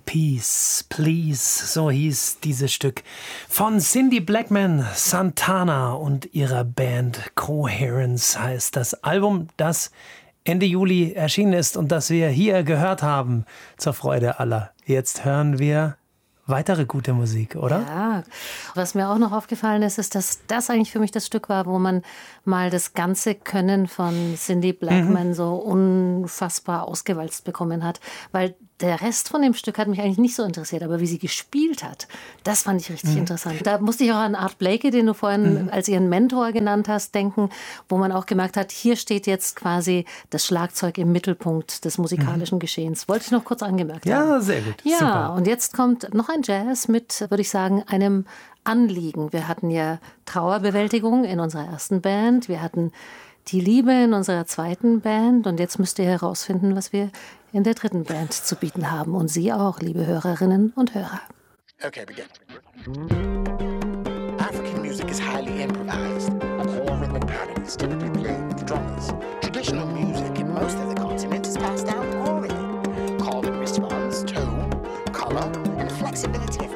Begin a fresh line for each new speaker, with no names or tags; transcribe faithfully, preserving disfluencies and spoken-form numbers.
Peace, Please, so hieß dieses Stück von Cindy Blackman, Santana und ihrer Band Coherence heißt das Album, das Ende Juli erschienen ist und das wir hier gehört haben, zur Freude aller. Jetzt hören wir weitere gute Musik, oder?
Ja, was mir auch noch aufgefallen ist, ist, dass das eigentlich für mich das Stück war, wo man mal das ganze Können von Cindy Blackman mhm. so unfassbar ausgewalzt bekommen hat, weil der Rest von dem Stück hat mich eigentlich nicht so interessiert, aber wie sie gespielt hat, das fand ich richtig mhm. interessant. Da musste ich auch an Art Blakey, den du vorhin mhm. als ihren Mentor genannt hast, denken, wo man auch gemerkt hat, hier steht jetzt quasi das Schlagzeug im Mittelpunkt des musikalischen mhm. Geschehens. Wollte ich noch kurz angemerkt
ja,
haben.
Ja, sehr gut.
Ja,
super.
Und jetzt kommt noch ein Jazz mit, würde ich sagen, einem Anliegen. Wir hatten ja Trauerbewältigung in unserer ersten Band, wir hatten die Liebe in unserer zweiten Band und jetzt müsst ihr herausfinden, was wir in der dritten Band zu bieten haben. Und Sie auch, liebe Hörerinnen und Hörer.
Okay, begin. African music is highly improvised. Core rhythmic patterns typically played with drummers. Traditional music in most of the continent is passed down orally. Call and response, tone, color, and flexibility